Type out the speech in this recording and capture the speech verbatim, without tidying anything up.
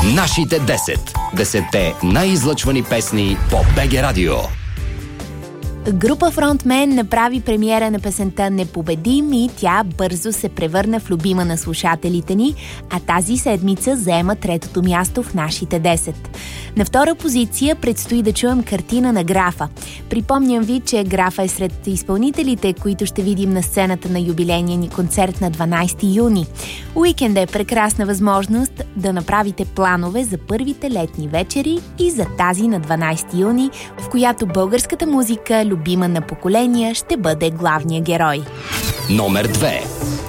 Нашите десет. Десетте най-излъчвани песни по БГ Радио. Група Фронтмен направи премиера на песента "Непобедим" и тя бързо се превърна в любима на слушателите ни, а тази седмица заема третото място в нашите десет. На втора позиция предстои да чуем "Картина на Графа". Припомням ви, че Графа е сред изпълнителите, които ще видим на сцената на юбилейния ни концерт на дванайсети юни. Уикенд е прекрасна възможност да направите планове за първите летни вечери и за тази на дванайсети юни, в която българската музика, любима на поколения, ще бъде главния герой. Номер две.